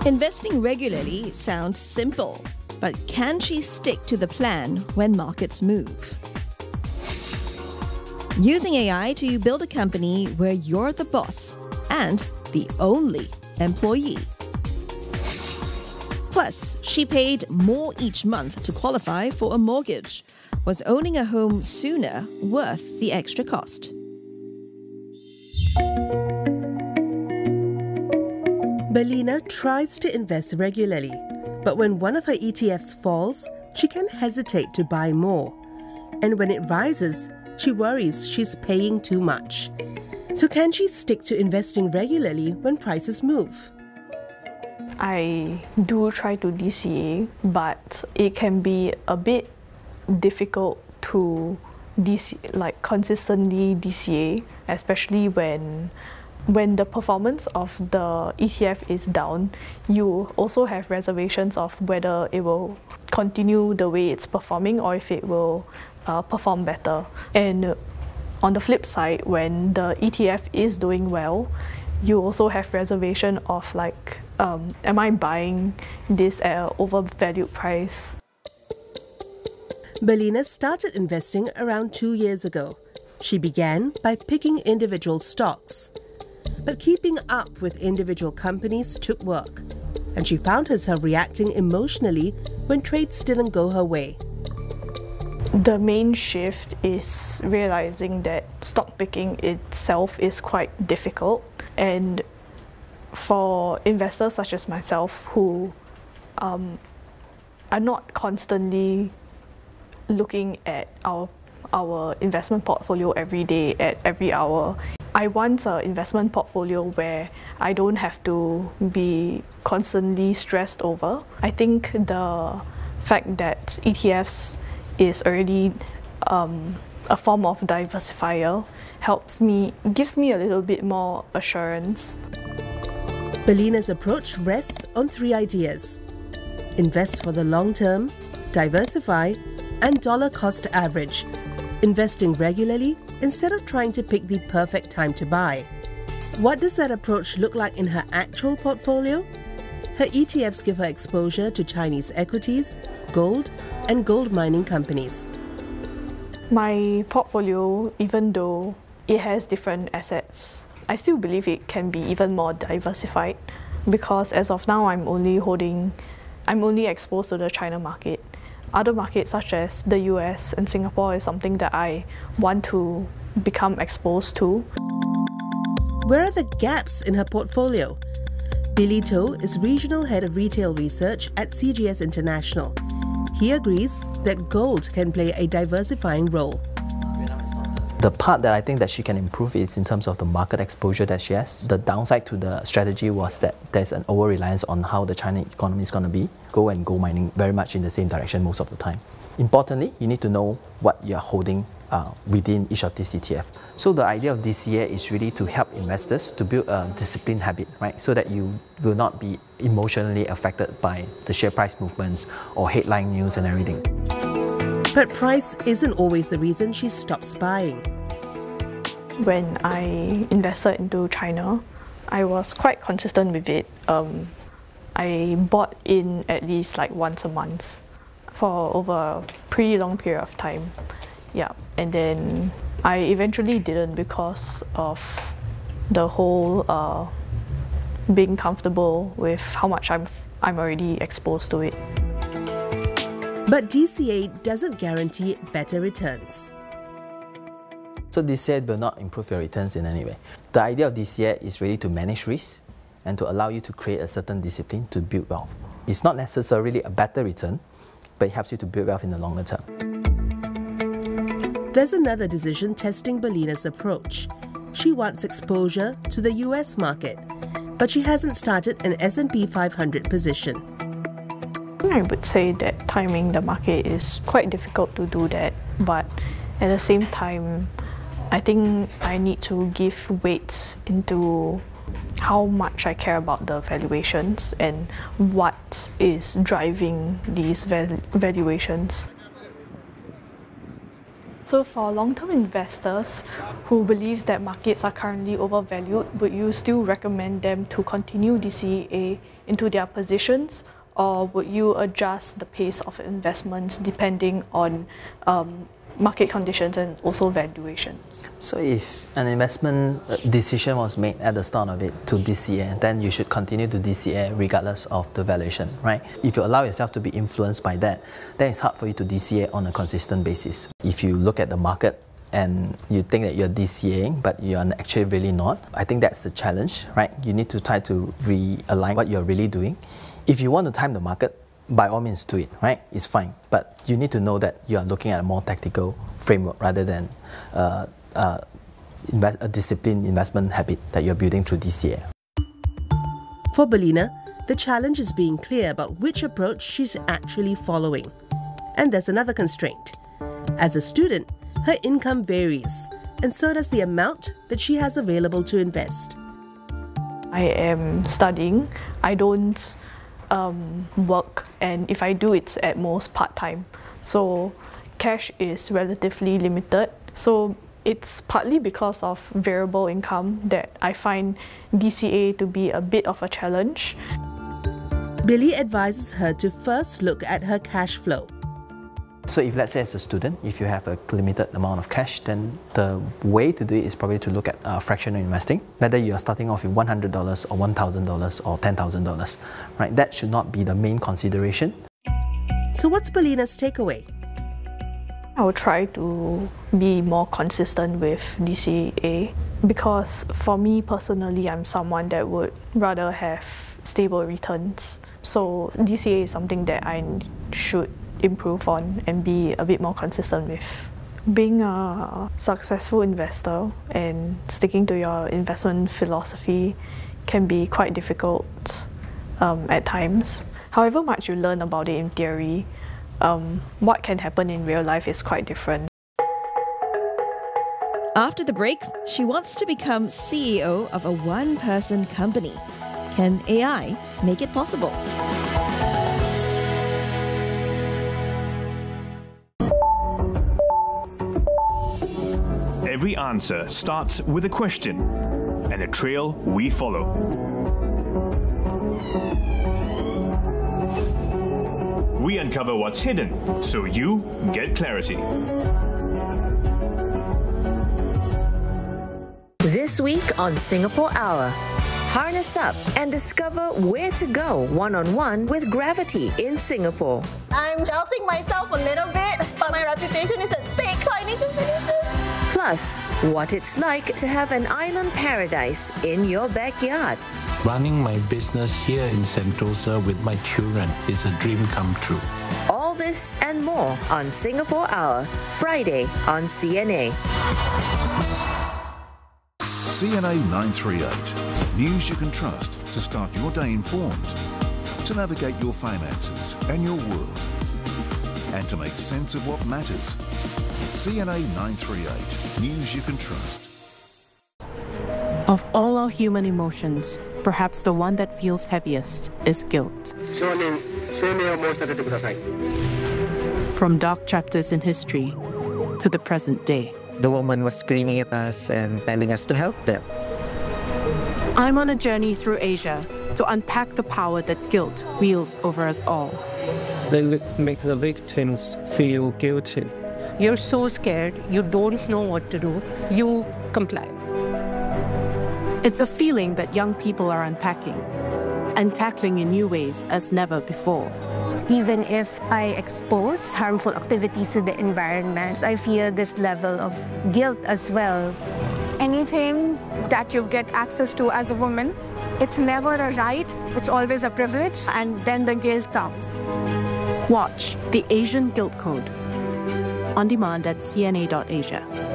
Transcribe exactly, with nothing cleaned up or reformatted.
Investing regularly sounds simple, but can she stick to the plan when markets move? Using A I to build a company where you're the boss and the only employee. Plus, she paid more each month to qualify for a mortgage. Was owning a home sooner worth the extra cost? Belina tries to invest regularly, but when one of her E T Fs falls, she can hesitate to buy more. And when it rises, she worries she's paying too much. So can she stick to investing regularly when prices move? I do try to D C A, but it can be a bit difficult to D C, like consistently D C A, especially when when the performance of the E T F is down. You also have reservations of whether it will continue the way it's performing or if it will uh, perform better. And on the flip side, when the E T F is doing well, you also have reservation of like, um, am I buying this at an overvalued price? Belina started investing around two years ago. She began by picking individual stocks. But keeping up with individual companies took work, and she found herself reacting emotionally when trades didn't go her way. The main shift is realizing that stock picking itself is quite difficult, and for investors such as myself who um, are not constantly looking at our our investment portfolio every day at every hour, I want an investment portfolio where I don't have to be constantly stressed over. I think the fact that E T Fs is already um, a form of diversifier helps me, gives me a little bit more assurance. Belina's approach rests on three ideas: invest for the long term, diversify, and dollar cost average, investing regularly instead of trying to pick the perfect time to buy. What does that approach look like in her actual portfolio? Her E T Fs give her exposure to Chinese equities, gold, and gold mining companies. My portfolio, even though it has different assets, I still believe it can be even more diversified, because as of now I'm only holding, I'm only exposed to the China market. Other markets such as the U S and Singapore is something that I want to become exposed to. Where are the gaps in her portfolio? Billy To is Regional Head of Retail Research at C G S International. He agrees that gold can play a diversifying role. The part that I think that she can improve is in terms of the market exposure that she has. The downside to the strategy was that there's an over-reliance on how the China economy is going to be. Gold and gold mining very much in the same direction most of the time. Importantly, you need to know what you're holding uh, within each of these E T F. So the idea of D C A is really to help investors to build a disciplined habit, right? So that you will not be emotionally affected by the share price movements or headline news and everything. But price isn't always the reason she stops buying. When I invested into China, I was quite consistent with it. Um, I bought in at least like once a month for over a pretty long period of time. Yeah, and then I eventually didn't because of the whole uh, being comfortable with how much I'm I'm already exposed to it. But D C A doesn't guarantee better returns. So D C A will not improve your returns in any way. The idea of D C A is really to manage risk and to allow you to create a certain discipline to build wealth. It's not necessarily a better return, but it helps you to build wealth in the longer term. There's another decision testing Belina's approach. She wants exposure to the U S market, but she hasn't started an S and P five hundred position. I would say that timing the market is quite difficult to do that, but at the same time, I think I need to give weight into how much I care about the valuations and what is driving these val valuations. So for long-term investors who believes that markets are currently overvalued, would you still recommend them to continue D C A into their positions, or would you adjust the pace of investments depending on um, market conditions and also valuations? So if an investment decision was made at the start of it to D C A, then you should continue to D C A regardless of the valuation, right? If you allow yourself to be influenced by that, then it's hard for you to D C A on a consistent basis. If you look at the market and you think that you're DCAing, but you're actually really not, I think that's the challenge, right? You need to try to realign what you're really doing. If you want to time the market, by all means do it, right? It's fine. But you need to know that you are looking at a more tactical framework rather than uh, uh, invest, a disciplined investment habit that you're building through D C A. For Belina, the challenge is being clear about which approach she's actually following. And there's another constraint. As a student, her income varies, and so does the amount that she has available to invest. I am studying. I don't um, work, and if I do, it's at most part-time. So cash is relatively limited. So it's partly because of variable income that I find D C A to be a bit of a challenge. Billy advises her to first look at her cash flow. So if, let's say, as a student, if you have a limited amount of cash, then the way to do it is probably to look at uh, fractional investing, whether you are starting off with one hundred dollars or one thousand dollars or ten thousand dollars, right? That should not be the main consideration. So what's Belina's takeaway? I will try to be more consistent with D C A, because for me personally, I'm someone that would rather have stable returns. So D C A is something that I should improve on and be a bit more consistent with. Being a successful investor and sticking to your investment philosophy can be quite difficult um, at times. However much you learn about it in theory, um, what can happen in real life is quite different. After the break, she wants to become C E O of a one-person company. Can A I make it possible? Every answer starts with a question, and a trail we follow. We uncover what's hidden, so you get clarity. This week on Singapore Hour, harness up and discover where to go one-on-one with gravity in Singapore. I'm doubting myself a little bit, but my reputation is at stake, so I need to finish this. Plus, what it's like to have an island paradise in your backyard. Running my business here in Sentosa with my children is a dream come true. All this and more on Singapore Hour, Friday on C N A. C N A nine thirty-eight. News you can trust to start your day informed, to navigate your finances and your world, and to make sense of what matters. C N A nine thirty-eight. News you can trust. Of all our human emotions, perhaps the one that feels heaviest is guilt. From dark chapters in history to the present day. The woman was screaming at us and telling us to help them. I'm on a journey through Asia to unpack the power that guilt wields over us all. They make the victims feel guilty. You're so scared, you don't know what to do, you comply. It's a feeling that young people are unpacking and tackling in new ways as never before. Even if I expose harmful activities to the environment, I feel this level of guilt as well. Anything that you get access to as a woman, it's never a right, it's always a privilege, and then the guilt comes. Watch The Asian Guilt Code on demand at C N A dot asia.